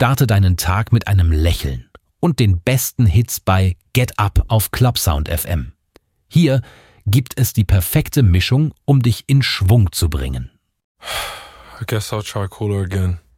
Starte deinen Tag mit einem Lächeln und den besten Hits bei Get Up auf Clubsound FM. Hier gibt es die perfekte Mischung, um dich in Schwung zu bringen. I guess I'll try cooler again.